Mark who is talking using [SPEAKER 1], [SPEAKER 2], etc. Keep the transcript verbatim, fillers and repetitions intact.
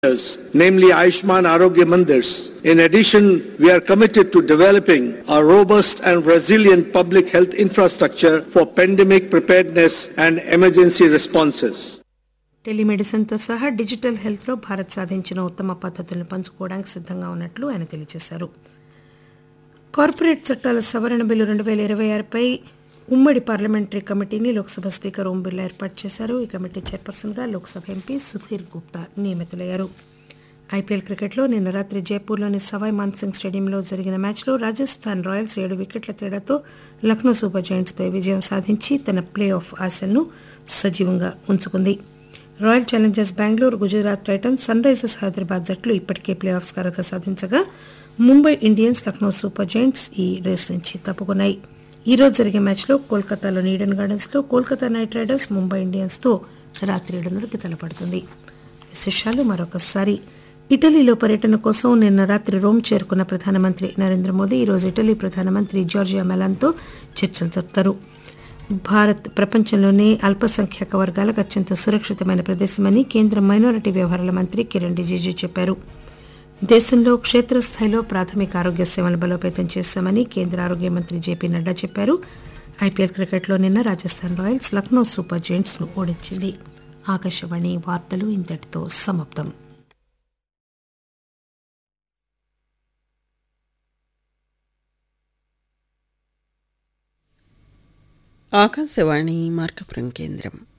[SPEAKER 1] namely Ayushman Arogya Mandirs. In addition, we are committed to developing a robust and resilient public health infrastructure for pandemic preparedness and emergency responses.
[SPEAKER 2] టెలిమెడిసిన్తో సహా digital హెల్త్లో Bharat సాధించిన ఉత్తమ పద్ధతులను పంచుకోవడానికి సిద్ధంగా ఉన్నట్లు ఆయన తెలియజేశారు. కార్పొరేట్ చట్టాల సవరణ బిల్లు రెండు వేల ఇరవై ఆరుపై ఉమ్మడి పార్లమెంటరీ కమిటీని లోక్సభ స్పీకర్ ఓం బిర్లా ఏర్పాటు చేశారు. ఈ కమిటీ చైర్పర్సన్గా లోక్సభ ఎంపీ సుధీర్ గుప్తా నియమితులయ్యారు. ఐపీఎల్ క్రికెట్లో నిన్న రాత్రి జైపూర్లోని సవాయ్ మాన్సింగ్ స్టేడియంలో జరిగిన మ్యాచ్లో రాజస్థాన్ రాయల్స్ ఏడు వికెట్ల తేడాతో లక్నో సూపర్ జైంట్స్పై విజయం సాధించి తన ప్లే ఆఫ్ ఆశలను సజీవంగా ఉంచుకుంది. Royal Challengers Bengaluru, Gujarat Titans, sun Risers Hyderabad జట్లు ఇప్పటికే ప్లే ఆఫ్స్ అర్హత సాధించగా Mumbai Indians, Lucknow super Giants ఈ రేస్ నుంచి తప్పుకున్నాయి. ఈ రోజు జరిగే మ్యాచ్లో కోల్కతాలోని ఈడెన్ గార్డెన్స్లో కోల్కతా నైట్ రైడర్స్ ముంబై ఇండియన్స్తో రాత్రి ఏడున్నరకి తలపడుతుంది. విశేషాలు మరొకసారి. ఇటలీలో పర్యటన కోసం నిన్న రాత్రి రోమ్ చేరుకున్న ప్రధానమంత్రి నరేంద్ర మోదీ ఈరోజు ఇటలీ ప్రధానమంత్రి జార్జియా మెలాన్తో చర్చలు జరుపుతారు. భారత్ ప్రపంచంలోనే అల్పసంఖ్యాక వర్గాలకు అత్యంత సురక్షితమైన ప్రదేశమని కేంద్ర మైనారిటీ వ్యవహారాల మంత్రి కిరణ్ రిజిజు చెప్పారు. దేశంలో క్షేత్రస్థాయిలో ప్రాథమిక ఆరోగ్య సేవలను బలోపేతం చేశామని కేంద్ర ఆరోగ్య మంత్రి జేపీ నడ్డా చెప్పారు. ఐపీఎల్ క్రికెట్లో నిన్న Rajasthan Royals Lucknow super Giants ను ఓడించింది. ఆకాశవాణి వార్తలు ఇంతటితో సమాప్తం.
[SPEAKER 3] ఆకాశవాణి మార్కపురం కేంద్రం.